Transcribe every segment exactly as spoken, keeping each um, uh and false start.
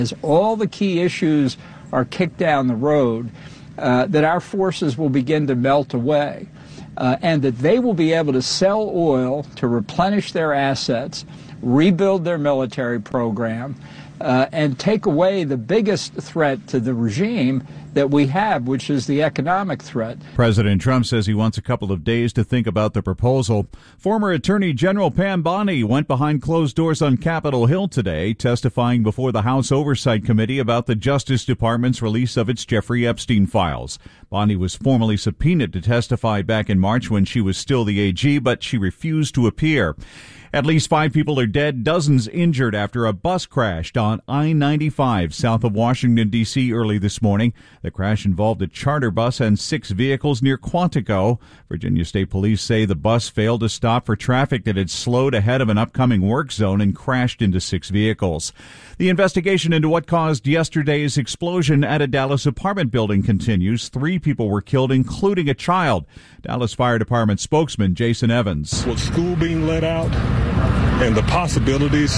As all the key issues are kicked down the road, uh, that our forces will begin to melt away, uh, and that they will be able to sell oil to replenish their assets, rebuild their military program, uh, and take away the biggest threat to the regime that we have, which is the economic threat. President Trump says he wants a couple of days to think about the proposal. Former Attorney General Pam Bondi went behind closed doors on Capitol Hill today, testifying before the House Oversight Committee about the Justice Department's release of its Jeffrey Epstein files. Bondi was formally subpoenaed to testify back in March when she was still the A G, but she refused to appear. At least five people are dead, dozens injured after a bus crashed on I ninety-five south of Washington, D C early this morning. The crash involved a charter bus and six vehicles near Quantico. Virginia State Police say the bus failed to stop for traffic that had slowed ahead of an upcoming work zone and crashed into six vehicles. The investigation into what caused yesterday's explosion at a Dallas apartment building continues. Three people were killed, including a child. Dallas Fire Department spokesman Jason Evans. With school being let out and the possibilities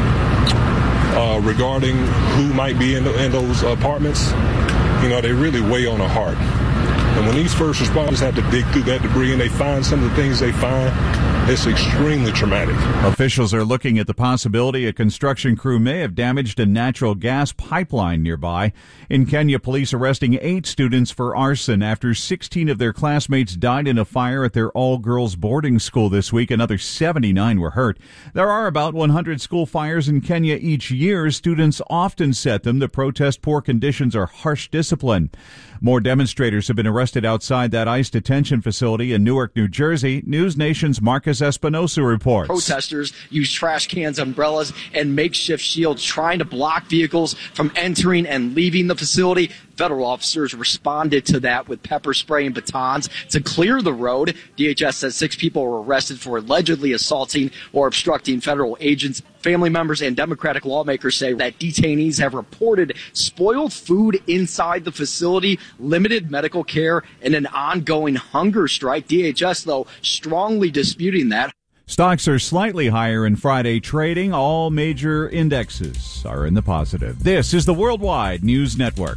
uh, regarding who might be in, the, in those apartments, you know, they really weigh on the heart. And when these first responders have to dig through that debris and they find some of the things they find, it's extremely traumatic. Officials are looking at the possibility a construction crew may have damaged a natural gas pipeline nearby. In Kenya, police arresting eight students for arson after sixteen of their classmates died in a fire at their all-girls boarding school this week. Another seventy-nine were hurt. There are about one hundred school fires in Kenya each year. Students often set them to protest poor conditions or harsh discipline. More demonstrators have been arrested outside that ICE detention facility in Newark, New Jersey. News Nation's Marcus Espinosa reports. Protesters used trash cans, umbrellas, and makeshift shields trying to block vehicles from entering and leaving the facility. Federal officers responded to that with pepper spray and batons to clear the road. D H S says six people were arrested for allegedly assaulting or obstructing federal agents. Family members and Democratic lawmakers say that detainees have reported spoiled food inside the facility, limited medical care, and an ongoing hunger strike. D H S, though, strongly disputing that. Stocks are slightly higher in Friday trading. All major indexes are in the positive. This is the Worldwide News Network.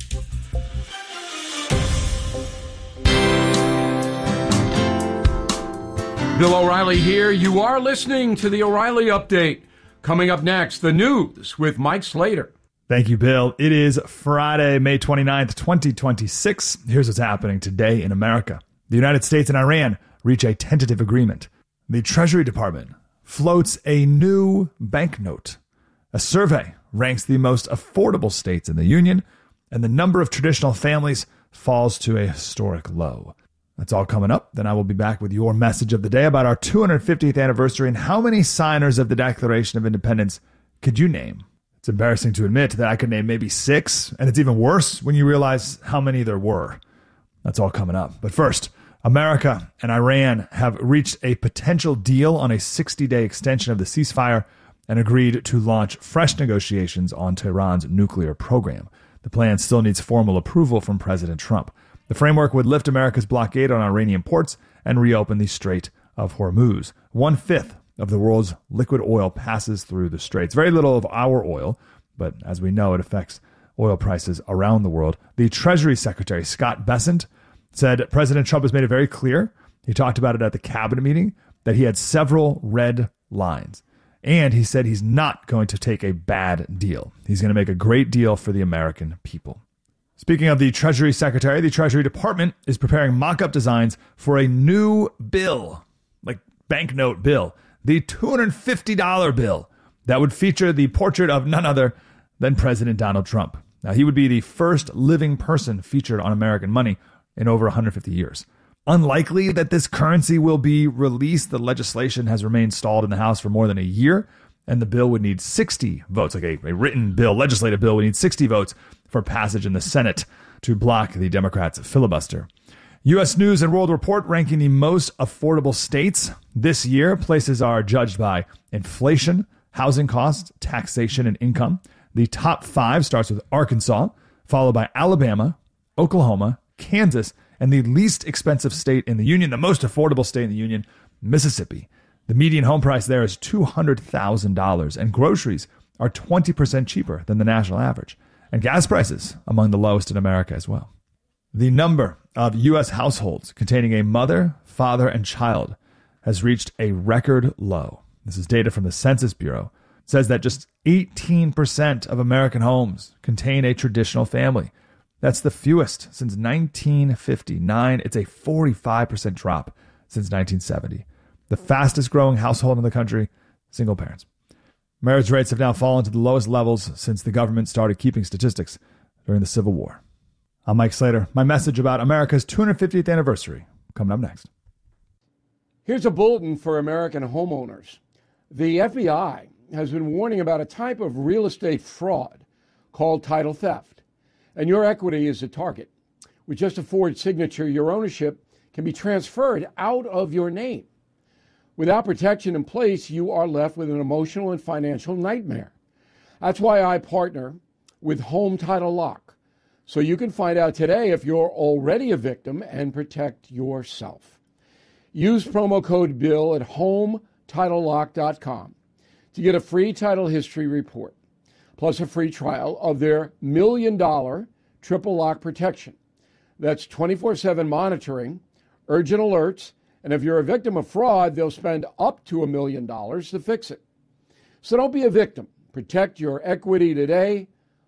Bill O'Reilly here. You are listening to the O'Reilly Update. Coming up next, the news with Mike Slater. Thank you, Bill. It is Friday, May twenty-ninth, twenty twenty-six. Here's what's happening today in America. The United States and Iran reach a tentative agreement. The Treasury Department floats a new banknote. A survey ranks the most affordable states in the Union, and the number of traditional families falls to a historic low. That's all coming up. Then I will be back with your message of the day about our two hundred fiftieth anniversary and how many signers of the Declaration of Independence could you name? It's embarrassing to admit that I could name maybe six, and it's even worse when you realize how many there were. That's all coming up. But first, America and Iran have reached a potential deal on a sixty-day extension of the ceasefire and agreed to launch fresh negotiations on Tehran's nuclear program. The plan still needs formal approval from President Trump. The framework would lift America's blockade on Iranian ports and reopen the Strait of Hormuz. One-fifth of the world's liquid oil passes through the straits. Very little of our oil, but as we know, it affects oil prices around the world. The Treasury Secretary, Scott Bessent, said President Trump has made it very clear, he talked about it at the cabinet meeting, that he had several red lines. And he said he's not going to take a bad deal. He's going to make a great deal for the American people. Speaking of the Treasury Secretary, the Treasury Department is preparing mock-up designs for a new bill, like banknote bill, the two hundred fifty dollars bill that would feature the portrait of none other than President Donald Trump. Now, he would be the first living person featured on American money in over one hundred fifty years. Unlikely that this currency will be released. The legislation has remained stalled in the House for more than a year, and the bill would need sixty votes, like a, a written bill, legislative bill would need sixty votes for passage in the Senate to block the Democrats' filibuster. U S News and World Report ranking the most affordable states this year. Places are judged by inflation, housing costs, taxation, and income. The top five starts with Arkansas, followed by Alabama, Oklahoma, Kansas, and the least expensive state in the union, the most affordable state in the union, Mississippi. The median home price there is two hundred thousand dollars, and groceries are twenty percent cheaper than the national average, and gas prices among the lowest in America as well. The number of U S households containing a mother, father, and child has reached a record low. This is data from the Census Bureau. It says that just eighteen percent of American homes contain a traditional family. That's the fewest since nineteen fifty-nine. It's a forty-five percent drop since nineteen seventy. The fastest growing household in the country, single parents. Marriage rates have now fallen to the lowest levels since the government started keeping statistics during the Civil War. I'm Mike Slater. My message about America's two hundred fiftieth anniversary coming up next. Here's a bulletin for American homeowners. The F B I has been warning about a type of real estate fraud called title theft, and your equity is a target. With just a forged signature, your ownership can be transferred out of your name. Without protection in place, you are left with an emotional and financial nightmare. That's why I partner with Home Title Lock, so you can find out today if you're already a victim and protect yourself. Use promo code BILL at home title lock dot com to get a free title history report, plus a free trial of their million dollar triple lock protection. That's twenty-four seven monitoring, urgent alerts, and if you're a victim of fraud, they'll spend up to a million dollars to fix it. So don't be a victim. Protect your equity today.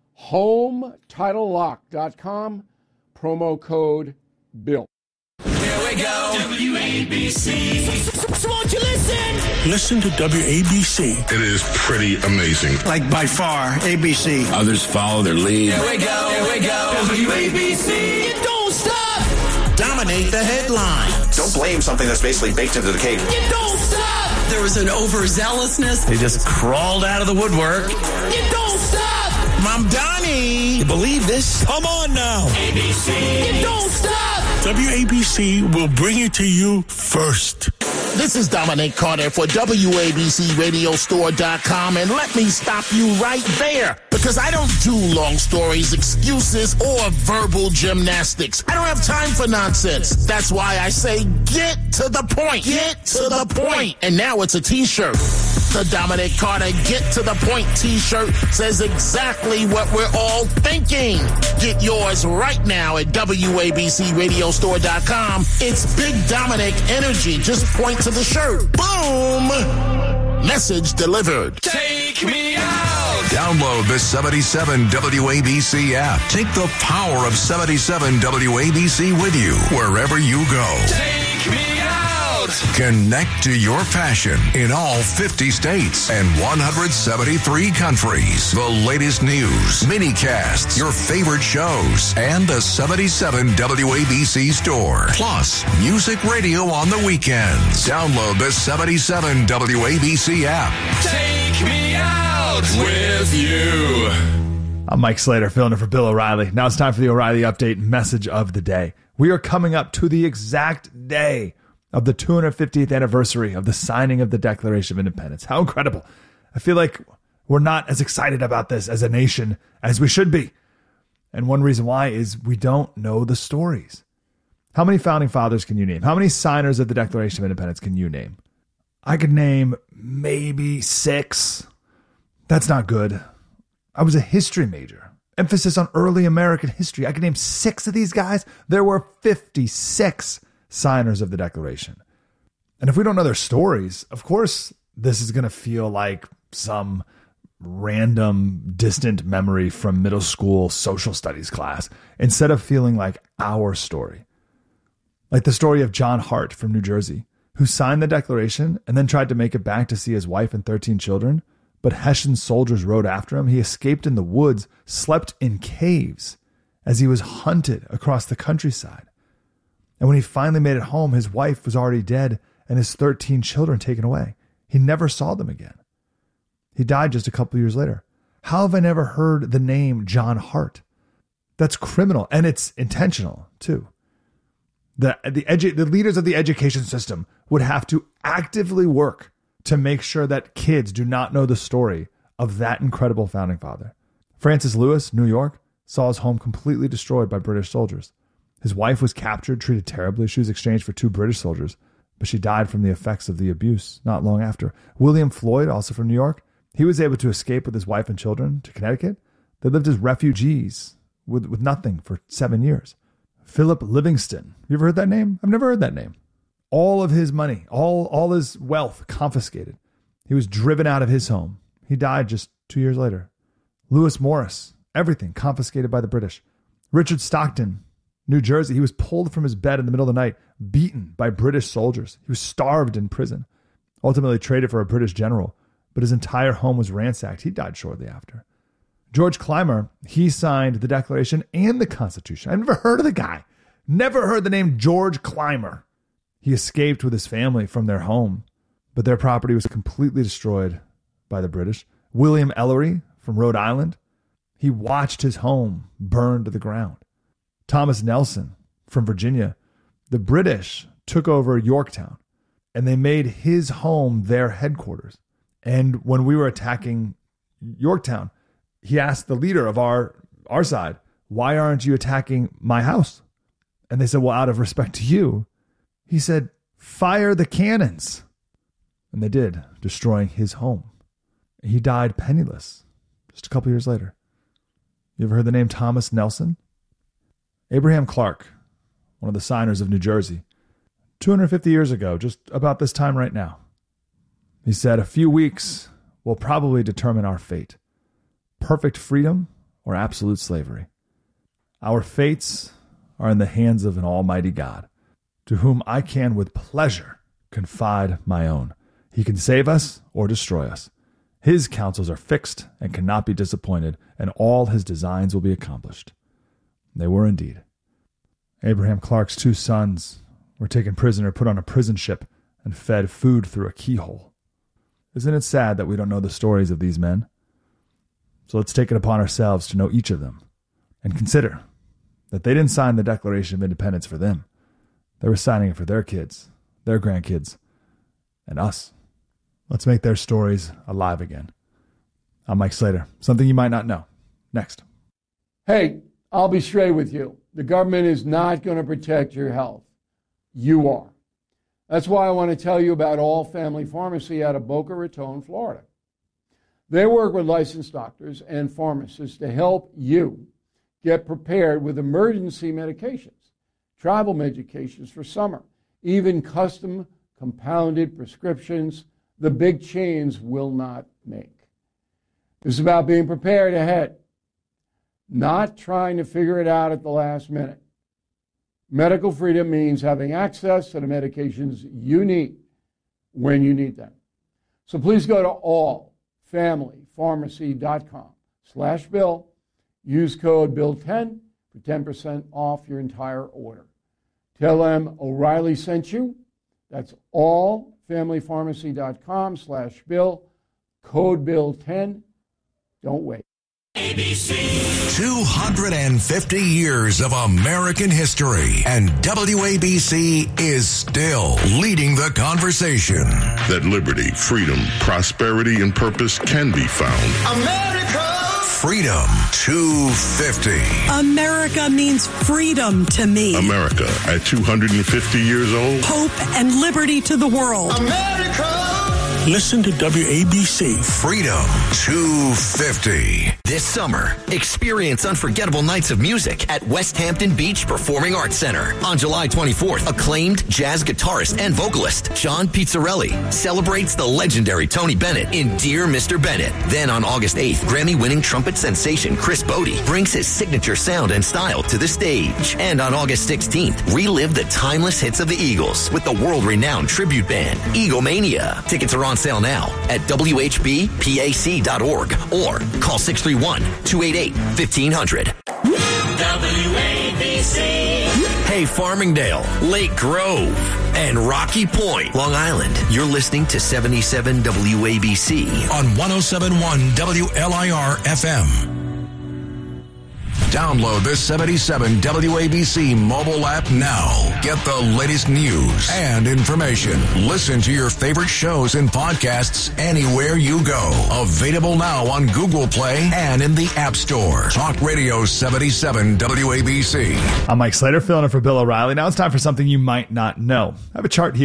home title lock dot com, promo code BILL. Here we go. W A B C. So won't you listen? Listen to W A B C. It is pretty amazing. Like by far, A B C. Others follow their lead. Here we go. Here we go. W A B C. You don't stop. Dominate the headlines. Don't blame something that's basically baked into the cake. You don't stop. There was an overzealousness. They just crawled out of the woodwork. You don't stop. Mom Donnie. You believe this? Come on now. A B C. You don't stop. W A B C will bring it to you first. This is Dominic Carter for W A B C radio store dot com, and let me stop you right there, because I don't do long stories, excuses, or verbal gymnastics. I don't have time for nonsense. That's why I say get to the point. Get to the point. And now it's a t-shirt. The Dominic Carter Get to the Point t-shirt says exactly what we're all thinking. Get yours right now at W A B C radio store dot com. It's Big Dominic energy. Just point to the shirt. Boom! Message delivered. Take me out. Download the seventy-seven W A B C app. Take the power of seventy-seven W A B C with you wherever you go. Take me out. Connect to your passion in all fifty states and one hundred seventy-three countries. The latest news, mini-casts, your favorite shows, and the seventy-seven W A B C store. Plus, music radio on the weekends. Download the seventy-seven W A B C app. Take me out with you. I'm Mike Slater, filling in for Bill O'Reilly. Now it's time for the O'Reilly Update message of the day. We are coming up to the exact day of the two hundred fiftieth anniversary of the signing of the Declaration of Independence. How incredible. I feel like we're not as excited about this as a nation as we should be. And one reason why is we don't know the stories. How many founding fathers can you name? How many signers of the Declaration of Independence can you name? I could name maybe six. That's not good. I was a history major. Emphasis on early American history. I could name six of these guys. There were fifty-six signers of the Declaration. And if we don't know their stories, of course, this is going to feel like some random distant memory from middle school social studies class, instead of feeling like our story. Like the story of John Hart from New Jersey, who signed the Declaration and then tried to make it back to see his wife and thirteen children, but Hessian soldiers rode after him. He escaped in the woods, slept in caves as he was hunted across the countryside. And when he finally made it home, his wife was already dead and his thirteen children taken away. He never saw them again. He died just a couple years later. How have I never heard the name John Hart? That's criminal, and it's intentional, too. The, the, edu- the leaders of the education system would have to actively work to make sure that kids do not know the story of that incredible founding father. Francis Lewis, New York, saw his home completely destroyed by British soldiers. His wife was captured, treated terribly. She was exchanged for two British soldiers, but she died from the effects of the abuse not long after. William Floyd, also from New York, He was able to escape with his wife and children to Connecticut. They lived as refugees with, with nothing for seven years. Philip Livingston. You ever heard that name? I've never heard that name. All of his money, all, all his wealth confiscated. He was driven out of his home. He died just two years later. Lewis Morris. Everything confiscated by the British. Richard Stockton, New Jersey. He was pulled from his bed in the middle of the night, beaten by British soldiers. He was starved in prison. Ultimately traded for a British general, but his entire home was ransacked. He died shortly after. George Clymer, he signed the Declaration and the Constitution. I've never heard of the guy. Never heard the name George Clymer. He escaped with his family from their home, but their property was completely destroyed by the British. William Ellery from Rhode Island, he watched his home burn to the ground. Thomas Nelson from Virginia, the British took over Yorktown, and they made his home their headquarters. And when we were attacking Yorktown, he asked the leader of our, our side, why aren't you attacking my house? And they said, well, out of respect to you. He said, fire the cannons. And they did, destroying his home. He died penniless just a couple years later. You ever heard the name Thomas Nelson? Abraham Clark, one of the signers of New Jersey, two hundred fifty years ago, just about this time right now. He said, a few weeks will probably determine our fate. Perfect freedom or absolute slavery. Our fates are in the hands of an almighty God, to whom I can with pleasure confide my own. He can save us or destroy us. His counsels are fixed and cannot be disappointed, and all his designs will be accomplished. They were indeed. Abraham Clark's two sons were taken prisoner, put on a prison ship, and fed food through a keyhole. Isn't it sad that we don't know the stories of these men? So let's take it upon ourselves to know each of them and consider that they didn't sign the Declaration of Independence for them. They were signing it for their kids, their grandkids, and us. Let's make their stories alive again. I'm Mike Slater. Something you might not know. Next. Hey, I'll be straight with you. The government is not going to protect your health. You are. That's why I want to tell you about All Family Pharmacy out of Boca Raton, Florida. They work with licensed doctors and pharmacists to help you get prepared with emergency medications, travel medications for summer, even custom compounded prescriptions the big chains will not make. It's about being prepared ahead, not trying to figure it out at the last minute. Medical freedom means having access to the medications you need when you need them. So please go to all family pharmacy dot com slash bill. Use code bill ten for ten percent off your entire order. Tell them O'Reilly sent you. That's all family pharmacy dot com slash bill. Code bill ten. Don't wait. A B C. two hundred fifty years of American history, and W A B C is still leading the conversation. That liberty, freedom, prosperity, and purpose can be found. America! Freedom two fifty. America means freedom to me. America at two hundred fifty years old. Hope and liberty to the world. America! Listen to W A B C. Freedom two fifty. This summer, experience unforgettable nights of music at West Hampton Beach Performing Arts Center. On July twenty-fourth, acclaimed jazz guitarist and vocalist John Pizzarelli celebrates the legendary Tony Bennett in Dear Mister Bennett. Then on August eighth, Grammy-winning trumpet sensation Chris Bodie brings his signature sound and style to the stage. And on August sixteenth, relive the timeless hits of the Eagles with the world-renowned tribute band Eaglemania. Tickets are on sale now at W H B P A C dot org or call six three one, two eight eight, fifteen hundred. W A B C. Hey, Farmingdale, Lake Grove, and Rocky Point, Long Island. You're listening to seventy-seven W A B C on one oh seven point one W L I R F M. Download the seventy-seven W A B C mobile app now. Get the latest news and information. Listen to your favorite shows and podcasts anywhere you go. Available now on Google Play and in the App Store. Talk Radio seventy-seven W A B C. I'm Mike Slater, filling in for Bill O'Reilly. Now it's time for something you might not know. I have a chart here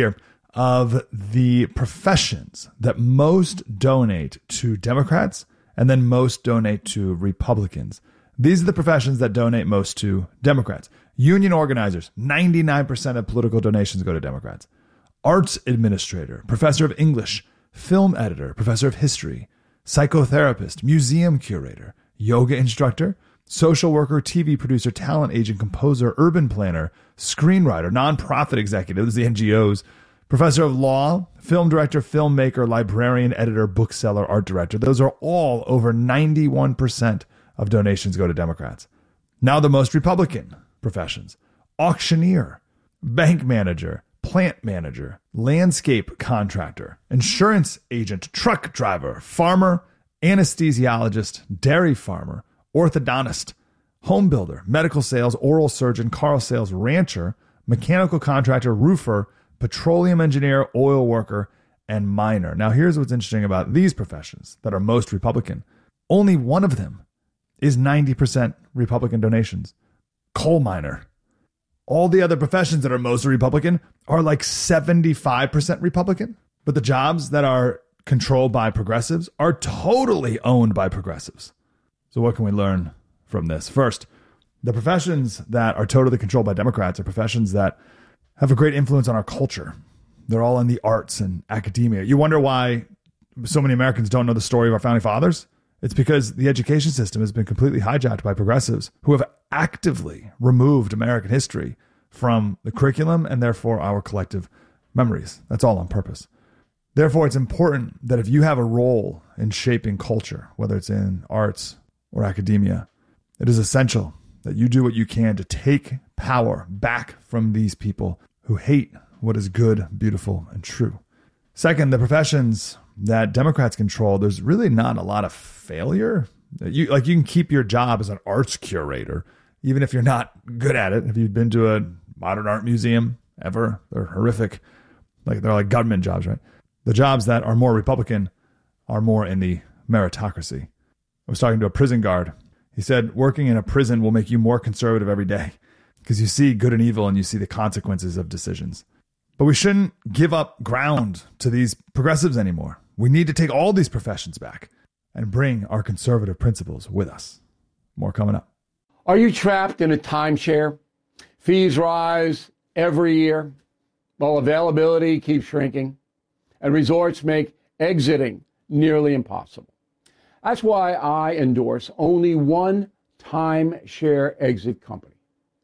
of the professions that most donate to Democrats and then most donate to Republicans. These are the professions that donate most to Democrats. Union organizers, ninety-nine percent of political donations go to Democrats. Arts administrator, professor of English, film editor, professor of history, psychotherapist, museum curator, yoga instructor, social worker, T V producer, talent agent, composer, urban planner, screenwriter, nonprofit executive, the N G Os, professor of law, film director, filmmaker, librarian, editor, bookseller, art director. Those are all over ninety-one percent of donations go to Democrats. Now the most Republican professions: auctioneer, bank manager, plant manager, landscape contractor, insurance agent, truck driver, farmer, anesthesiologist, dairy farmer, orthodontist, home builder, medical sales, oral surgeon, car sales, rancher, mechanical contractor, roofer, petroleum engineer, oil worker, and miner. Now, here's what's interesting about these professions that are most Republican. Only one of them is ninety percent Republican donations. Coal miner. All the other professions that are most Republican are like seventy-five percent Republican. But the jobs that are controlled by progressives are totally owned by progressives. So what can we learn from this? First, the professions that are totally controlled by Democrats are professions that have a great influence on our culture. They're all in the arts and academia. You wonder why so many Americans don't know the story of our founding fathers? It's because the education system has been completely hijacked by progressives who have actively removed American history from the curriculum and therefore our collective memories. That's all on purpose. Therefore, it's important that if you have a role in shaping culture, whether it's in arts or academia, it is essential that you do what you can to take power back from these people who hate what is good, beautiful, and true. Second, the professions that Democrats control, there's really not a lot of failure. You like you can keep your job as an arts curator, even if you're not good at it. If you've been to a modern art museum ever, they're horrific. Like they're like government jobs, right? The jobs that are more Republican are more in the meritocracy. I was talking to a prison guard. He said, working in a prison will make you more conservative every day because you see good and evil and you see the consequences of decisions. But we shouldn't give up ground to these progressives anymore. We need to take all these professions back and bring our conservative principles with us. More coming up. Are you trapped in a timeshare? Fees rise every year while availability keeps shrinking and resorts make exiting nearly impossible. That's why I endorse only one timeshare exit company,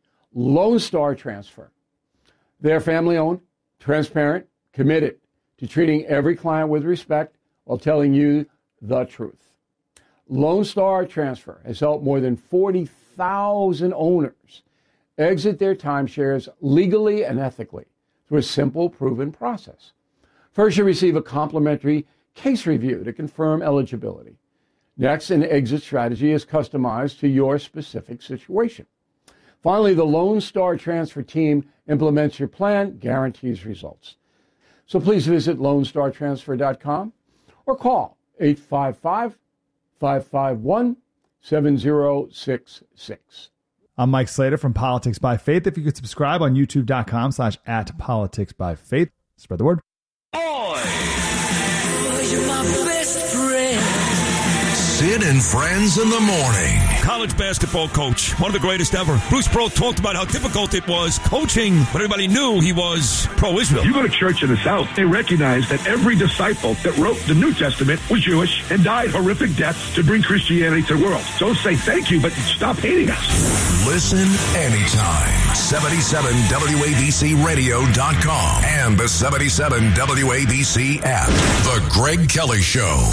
Lone Star Transfer. They're family-owned, transparent, committed to treating every client with respect while telling you the truth. Lone Star Transfer has helped more than forty thousand owners exit their timeshares legally and ethically through a simple, proven process. First, you receive a complimentary case review to confirm eligibility. Next, an exit strategy is customized to your specific situation. Finally, the Lone Star Transfer team implements your plan, guarantees results. So please visit lone star transfer dot com or call eight five five, five five one, seven zero six six. I'm Mike Slater from Politics by Faith. If you could subscribe on youtube.com slash at Politics by Faith. Spread the word. Oh, you're my best friend. Sid and Friends in the Morning. College basketball coach, one of the greatest ever. Bruce Pearl talked about how difficult it was coaching, but everybody knew he was pro-Israel. You go to church in the South, they recognize that every disciple that wrote the New Testament was Jewish and died horrific deaths to bring Christianity to the world. So say thank you, but stop hating us. Listen anytime. seventy-seven W A B C radio dot com and the seventy-seven W A B C app. The Greg Kelly Show.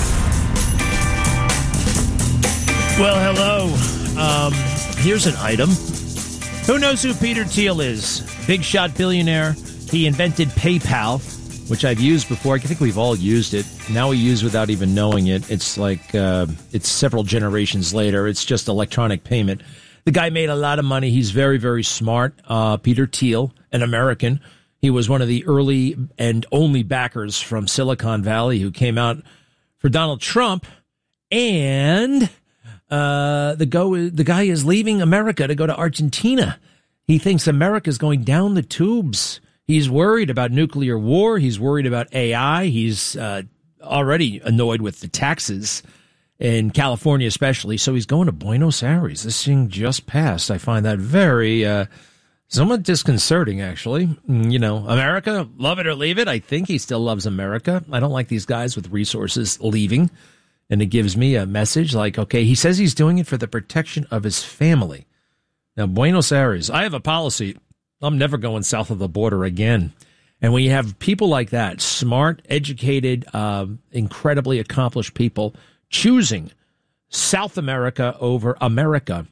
Well, hello. Um, here's an item. Who knows who Peter Thiel is? Big shot billionaire. He invented PayPal, which I've used before. I think we've all used it. Now we use without even knowing it. It's like uh, it's several generations later. It's just electronic payment. The guy made a lot of money. He's very, very smart. Uh, Peter Thiel, an American. He was one of the early and only backers from Silicon Valley who came out for Donald Trump. And Uh, the go the guy is leaving America to go to Argentina. He thinks America is going down the tubes. He's worried about nuclear war. He's worried about A I. He's uh, already annoyed with the taxes in California, especially. So he's going to Buenos Aires. This thing just passed. I find that very uh, somewhat disconcerting, actually. You know, America, love it or leave it. I think he still loves America. I don't like these guys with resources leaving. And it gives me a message like, okay, he says he's doing it for the protection of his family. Now, Buenos Aires, I have a policy. I'm never going south of the border again. And when you have people like that, smart, educated, uh, incredibly accomplished people choosing South America over America,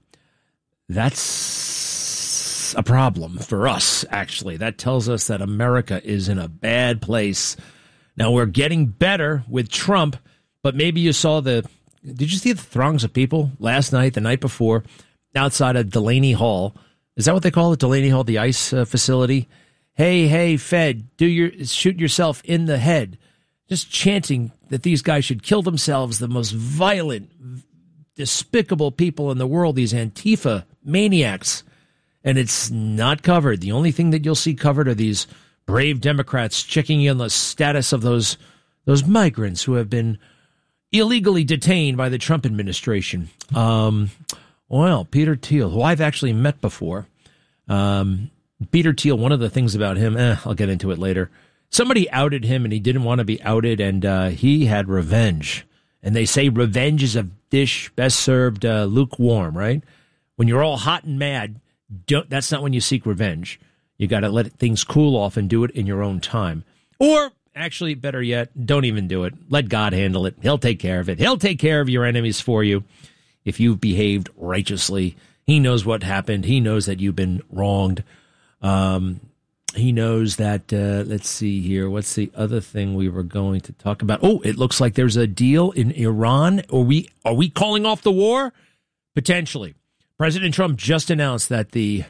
that's a problem for us, actually. That tells us that America is in a bad place. Now, we're getting better with Trump, but maybe you saw the, did you see the throngs of people last night, the night before, outside of Delaney Hall? Is that what they call it? Delaney Hall, the ICE uh, facility? Hey, hey, Fed, do your shoot yourself in the head. Just chanting that these guys should kill themselves, the most violent, despicable people in the world, these Antifa maniacs. And it's not covered. The only thing that you'll see covered are these brave Democrats checking in the status of those those migrants who have been illegally detained by the Trump administration. Um, well, Peter Thiel, who I've actually met before. Um, Peter Thiel, one of the things about him, eh, I'll get into it later. Somebody outed him and he didn't want to be outed, and uh, he had revenge. And they say revenge is a dish best served uh, lukewarm, right? When you're all hot and mad, don't, that's not when you seek revenge. You got to let things cool off and do it in your own time. Or, actually, better yet, don't even do it. Let God handle it. He'll take care of it. He'll take care of your enemies for you if you've behaved righteously. He knows what happened. He knows that you've been wronged. Um, he knows that, uh, let's see here. What's the other thing we were going to talk about? Oh, it looks like there's a deal in Iran. Are we, are we calling off the war? Potentially. President Trump just announced that the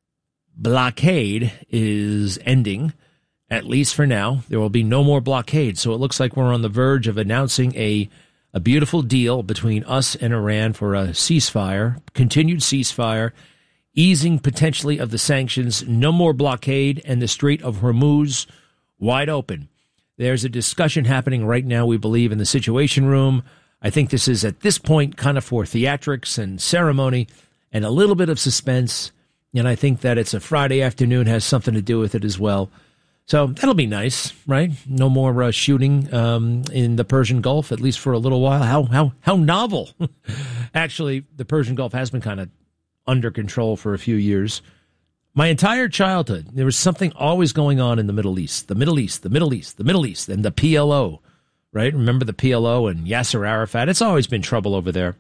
blockade is ending, at least for now. There will be no more blockade. So it looks like we're on the verge of announcing a, a beautiful deal between us and Iran for a ceasefire, continued ceasefire, easing potentially of the sanctions, no more blockade, and the Strait of Hormuz wide open. There's a discussion happening right now, we believe, in the Situation Room. I think this is, at this point, kind of for theatrics and ceremony and a little bit of suspense. And I think that it's a Friday afternoon, has something to do with it as well. So that'll be nice, right? No more uh, shooting um, in the Persian Gulf, at least for a little while. How how how novel. Actually, the Persian Gulf has been kind of under control for a few years. My entire childhood, there was something always going on in the Middle East, the Middle East, the Middle East, the Middle East, and the P L O, right? Remember the P L O and Yasser Arafat? It's always been trouble over there.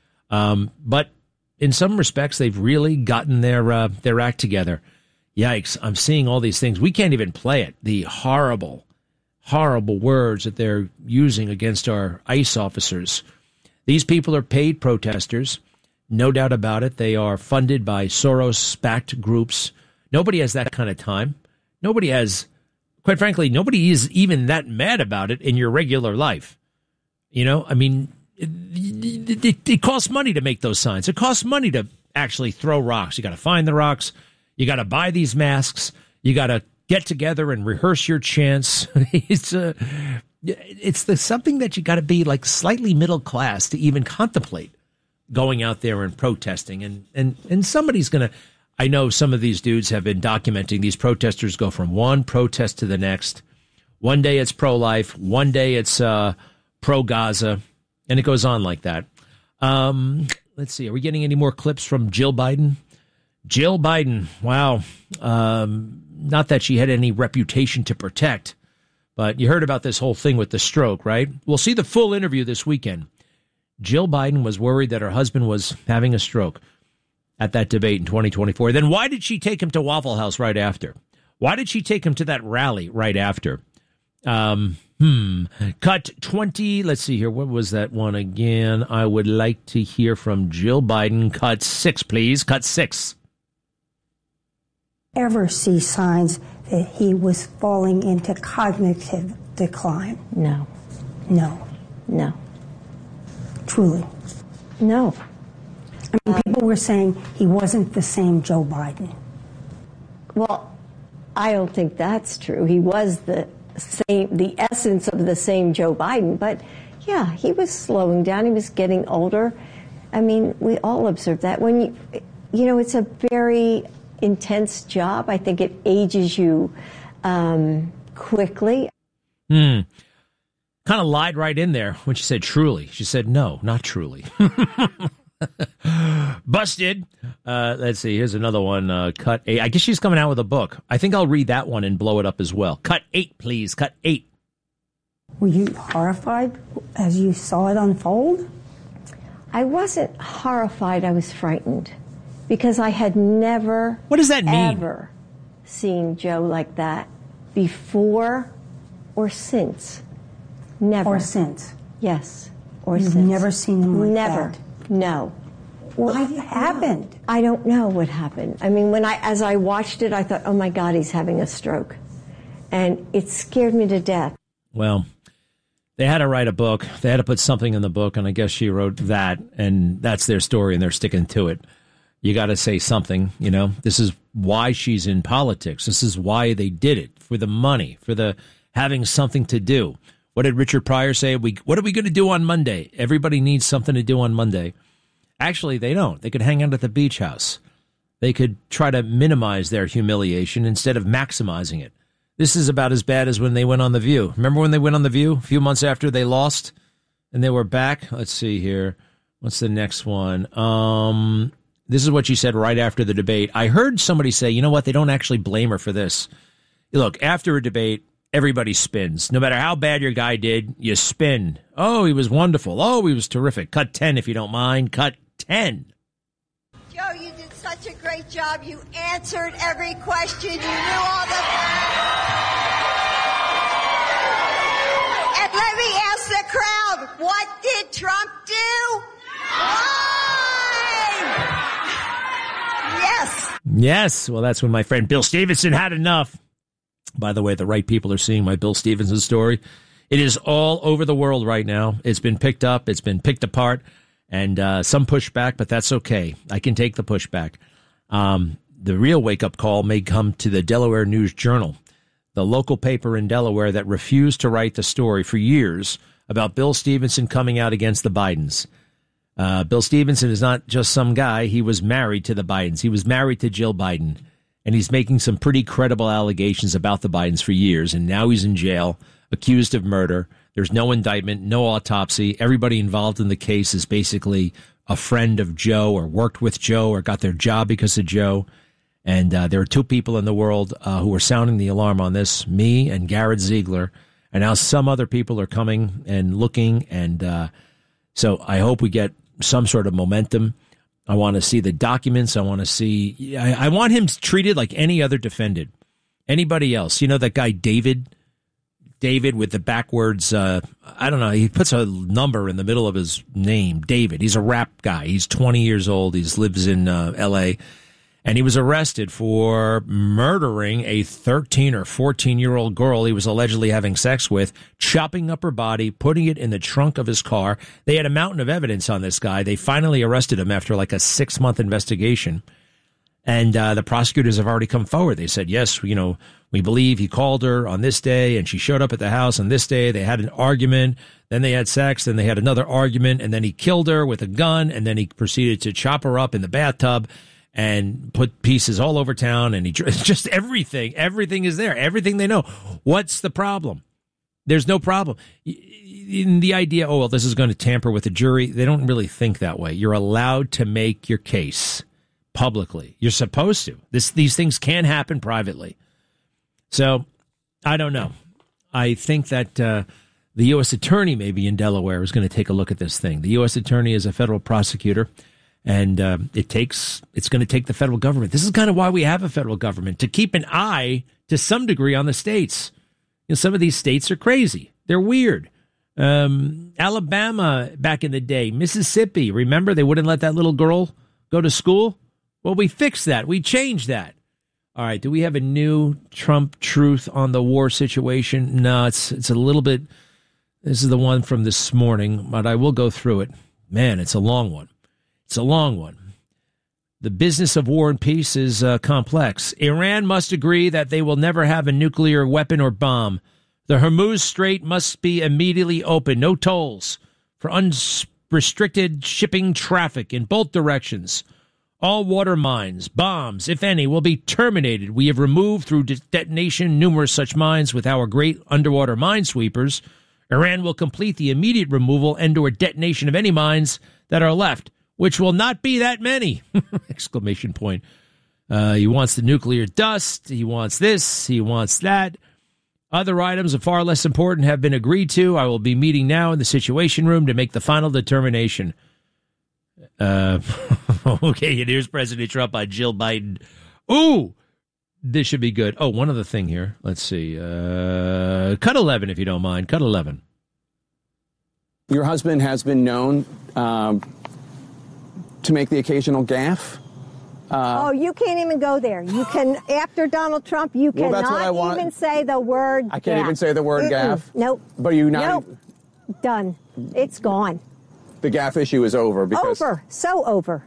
Um, but in some respects, they've really gotten their uh, their act together. Yikes, I'm seeing all these things. We can't even play it. The horrible, horrible words that they're using against our ICE officers. These people are paid protesters. No doubt about it. They are funded by Soros-backed groups. Nobody has that kind of time. Nobody has, quite frankly, nobody is even that mad about it in your regular life. You know, I mean, it, it, it, it costs money to make those signs. It costs money to actually throw rocks. You got to find the rocks. You got to buy these masks. You got to get together and rehearse your chants. It's a, it's the something that you got to be like slightly middle class to even contemplate going out there and protesting. And, and, and somebody's going to, I know some of these dudes have been documenting these protesters go from one protest to the next. One day it's pro-life. One day it's uh, pro-Gaza. And it goes on like that. Um, let's see. Are we getting any more clips from Jill Biden? Jill Biden. Wow. Um, not that she had any reputation to protect, but you heard about this whole thing with the stroke, right? We'll see the full interview this weekend. Jill Biden was worried that her husband was having a stroke at that debate in twenty twenty-four. Then why did she take him to Waffle House right after? Why did she take him to that rally right after? Um, hmm. Cut twenty. Let's see here. What was that one again? I would like to hear from Jill Biden. Cut six, please. Cut six. Ever see signs that he was falling into cognitive decline? No. No. No. Truly? No. I mean, people were saying he wasn't the same Joe Biden. Well, I don't think that's true. He was the same, the essence of the same Joe Biden. But, yeah, he was slowing down. He was getting older. I mean, we all observe that. When you, you know, it's a very intense job. I think it ages you um, quickly. Hmm. Kind of lied right in there when she said truly. She said, no, not truly. Busted. Uh, let's see. Here's another one. Uh, cut eight. I guess she's coming out with a book. I think I'll read that one and blow it up as well. Cut eight, please. Cut eight. Were you horrified as you saw it unfold? I wasn't horrified. I was frightened because I had never, what does that mean? Ever seen Joe like that before or since. Never. Or since. Yes. Or You've since. never seen him like never. that? No. What happened? I don't know what happened. I mean, when I, as I watched it, I thought, oh my God, he's having a stroke. And it scared me to death. Well, they had to write a book. They had to put something in the book, and I guess she wrote that, and that's their story, and they're sticking to it. You got to say something, you know. This is why she's in politics. This is why they did it, for the money, for the having something to do. What did Richard Pryor say? We What are we going to do on Monday? Everybody needs something to do on Monday. Actually, they don't. They could hang out at the beach house. They could try to minimize their humiliation instead of maximizing it. This is about as bad as when they went on The View. Remember when they went on The View a few months after they lost and they were back? Let's see here. What's the next one? Um, this is what she said right after the debate. I heard somebody say, you know what? They don't actually blame her for this. Look, after a debate, everybody spins. No matter how bad your guy did, you spin. Oh, he was wonderful. Oh, he was terrific. Cut ten if you don't mind. Cut ten. Joe, you did such a great job. You answered every question. You knew all the... And let me ask the crowd, what did Trump do? Lie! Yes. Yes. Well, that's when my friend Bill Stevenson had enough. By the way, the right people are seeing my Bill Stevenson story. It is all over the world right now. It's been picked up. It's been picked apart. And uh, some pushback, but that's okay. I can take the pushback. Um, the real wake-up call may come to the Delaware News Journal, the local paper in Delaware that refused to write the story for years about Bill Stevenson coming out against the Bidens. Uh, Bill Stevenson is not just some guy. He was married to the Bidens. He was married to Jill Biden. And he's making some pretty credible allegations about the Bidens for years. And now he's in jail, accused of murder. There's no indictment, no autopsy. Everybody involved in the case is basically a friend of Joe or worked with Joe or got their job because of Joe. And uh, there are two people in the world uh, who are sounding the alarm on this, me and Garrett Ziegler. And now some other people are coming and looking. And uh, so I hope we get some sort of momentum. I want to see the documents. I want to see, I, I want him treated like any other defendant, anybody else. You know, that guy, David, David with the backwards, uh, I don't know. He puts a number in the middle of his name, David. He's a rap guy. He's twenty years old. He lives in uh, L A and he was arrested for murdering a thirteen or fourteen year old girl he was allegedly having sex with, chopping up her body, putting it in the trunk of his car. They had a mountain of evidence on this guy. They finally arrested him after like a six month investigation. And uh, the prosecutors have already come forward. They said, yes, you know, we believe he called her on this day and she showed up at the house on this day. They had an argument. Then they had sex. Then they had another argument. And then he killed her with a gun. And then he proceeded to chop her up in the bathtub and put pieces all over town. And he just everything, everything is there. Everything they know. What's the problem? There's no problem. In the idea, oh, well, this is going to tamper with the jury. They don't really think that way. You're allowed to make your case publicly. You're supposed to. This, these things can happen privately. So I don't know. I think that uh, the U S attorney maybe in Delaware is going to take a look at this thing. The U S attorney is a federal prosecutor. And uh, it takes, it's going to take the federal government. This is kind of why we have a federal government, to keep an eye to some degree on the states. You know, some of these states are crazy. They're weird. Um, Alabama back in the day, Mississippi, remember they wouldn't let that little girl go to school? Well, we fixed that. We changed that. All right. Do we have a new Trump truth on the war situation? No, it's, it's a little bit, this is the one from this morning, but I will go through it. Man, it's a long one. It's a long one. The business of war and peace is uh, complex. Iran must agree that they will never have a nuclear weapon or bomb. The Hormuz Strait must be immediately open. No tolls for unrestricted shipping traffic in both directions. All water mines, bombs, if any, will be terminated. We have removed through detonation numerous such mines with our great underwater minesweepers. Iran will complete the immediate removal and or detonation of any mines that are left, which will not be that many! Exclamation point. Uh, he wants the nuclear dust. He wants this. He wants that. Other items of far less important have been agreed to. I will be meeting now in the Situation Room to make the final determination. Uh, okay, and here's President Trump on Jill Biden. Ooh, this should be good. Oh, one other thing here. Let's see. Uh, cut eleven, if you don't mind. Cut eleven. Your husband has been known um, to make the occasional gaffe. Uh, oh, you can't even go there. You can, after Donald Trump, you well, that's cannot what I want. even say the word I can't gaffe. even say the word Mm-mm. gaffe. Nope. But you not. Nope. Done. It's gone. The gaffe issue is over. Because over. So over.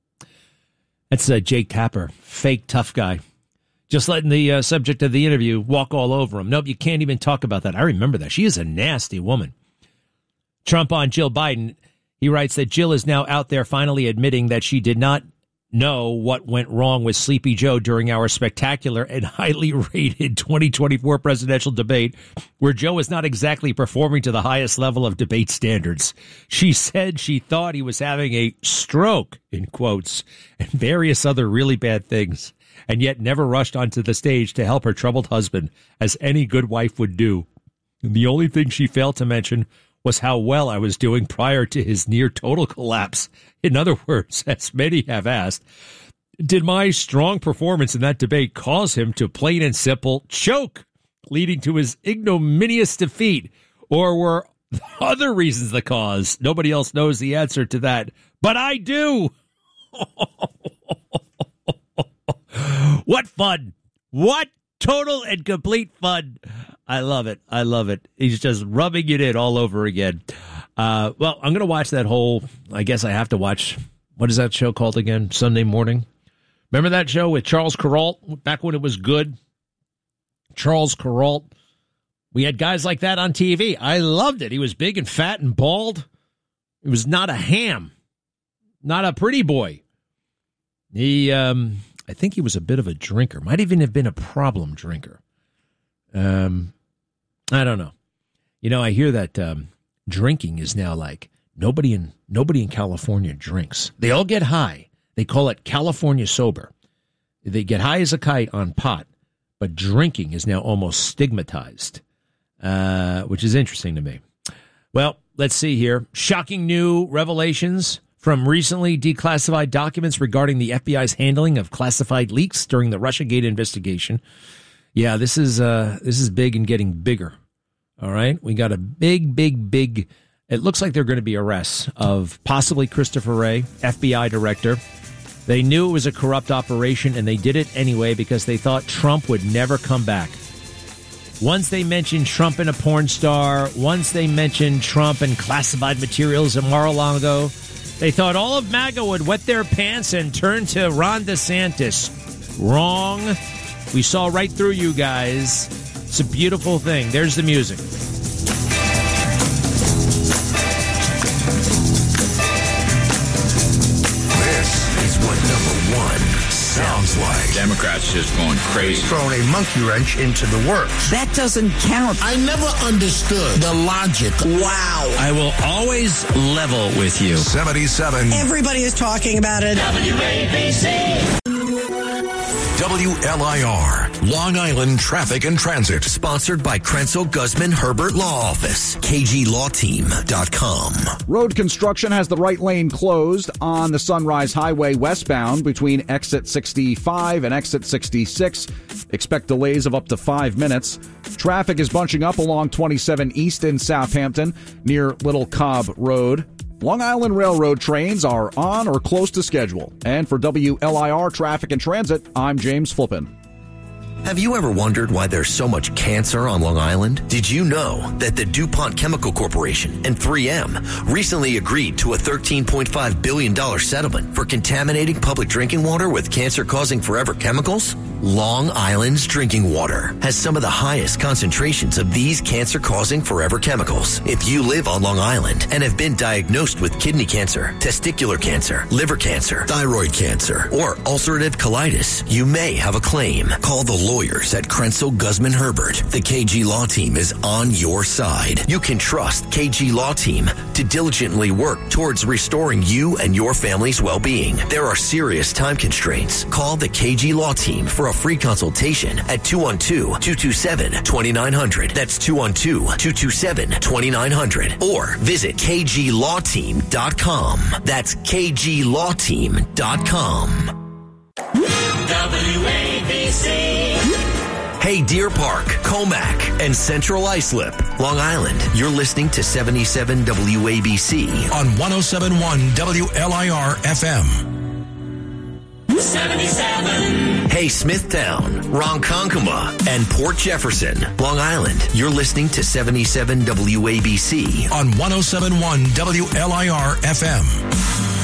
That's uh, Jake Tapper, fake tough guy. Just letting the uh, subject of the interview walk all over him. Nope, you can't even talk about that. I remember that. She is a nasty woman. Trump on Jill Biden. He writes that Jill is now out there finally admitting that she did not know what went wrong with Sleepy Joe during our spectacular and highly rated twenty twenty-four presidential debate, where Joe was not exactly performing to the highest level of debate standards. She said she thought he was having a stroke, in quotes, and various other really bad things, and yet never rushed onto the stage to help her troubled husband, as any good wife would do. And the only thing she failed to mention was how well I was doing prior to his near total collapse. In other words, as many have asked, did my strong performance in that debate cause him to plain and simple choke, leading to his ignominious defeat? Or were other reasons the cause? Nobody else knows the answer to that, but I do. What fun. What total and complete fun. I love it. I love it. He's just rubbing it in all over again. Uh, well, I'm going to watch that whole, I guess I have to watch, what is that show called again? Sunday Morning? Remember that show with Charles Kuralt, back when it was good? Charles Kuralt. We had guys like that on T V. I loved it. He was big and fat and bald. He was not a ham. Not a pretty boy. He, um, I think he was a bit of a drinker. Might even have been a problem drinker. Um, I don't know. You know, I hear that um, drinking is now like nobody in nobody in California drinks. They all get high. They call it California sober. They get high as a kite on pot, but drinking is now almost stigmatized, uh, which is interesting to me. Well, let's see here. Shocking new revelations from recently declassified documents regarding the F B I's handling of classified leaks during the Russiagate investigation. Yeah, this is uh, this is big and getting bigger. All right, we got a big, big, big. It looks like there are going to be arrests of possibly Christopher Wray, F B I director. They knew it was a corrupt operation, and they did it anyway because they thought Trump would never come back. Once they mentioned Trump and a porn star, once they mentioned Trump and classified materials a Mar-a-Lago, they thought all of MAGA would wet their pants and turn to Ron DeSantis. Wrong. We saw right through you guys. It's a beautiful thing. There's the music. This is what number one sounds like. Democrats just going crazy. Throwing a monkey wrench into the works. That doesn't count. I never understood the logic. Wow. I will always level with you. seventy-seven Everybody is talking about it. W A B C. W L I R, Long Island Traffic and Transit. Sponsored by Krenzel Guzman Herbert Law Office, K G law team dot com. Road construction has the right lane closed on the Sunrise Highway westbound between exit sixty-five and exit sixty-six. Expect delays of up to five minutes. Traffic is bunching up along twenty-seven East in Southampton near Little Cobb Road. Long Island Railroad trains are on or close to schedule. And for W L I R Traffic and Transit, I'm James Flippin. Have you ever wondered why there's so much cancer on Long Island? Did you know that the DuPont Chemical Corporation and three M recently agreed to a thirteen point five billion dollars settlement for contaminating public drinking water with cancer-causing forever chemicals? Long Island's drinking water has some of the highest concentrations of these cancer-causing forever chemicals. If you live on Long Island and have been diagnosed with kidney cancer, testicular cancer, liver cancer, thyroid cancer, or ulcerative colitis, you may have a claim. Call the lawyers at Krenzel Guzman Herbert. The K G Law Team is on your side. You can trust K G Law Team to diligently work towards restoring you and your family's well-being. There are serious time constraints. Call the K G Law Team for a free consultation at two one two, two two seven, two nine zero zero. That's two one two, two two seven, two nine zero zero. Or visit k g law team dot com. That's k g law team dot com. W A B C. Hey, Deer Park, Comac, and Central Islip, Long Island. You're listening to seventy-seven W A B C on one oh seven point one W L I R F M. seventy-seven. Hey, Smithtown, Ronkonkoma, and Port Jefferson, Long Island. You're listening to seventy-seven W A B C on one oh seven point one W L I R F M.